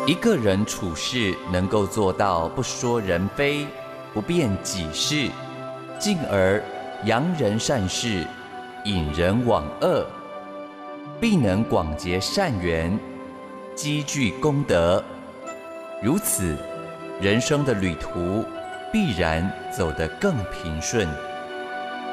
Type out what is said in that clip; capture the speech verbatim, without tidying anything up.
一个人处事能够做到不说人非，不辩己事，进而扬人善事，引人往恶，必能广结善缘，积聚功德。如此，人生的旅途必然走得更平顺。